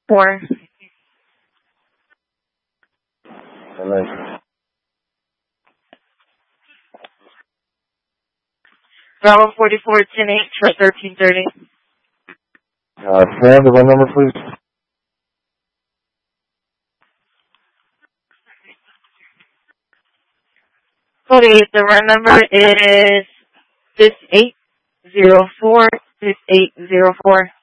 4. Nice. Bravo 44, 10-8, for 1330. Sam, the run number, please. Okay, the run number is 6804. 6804.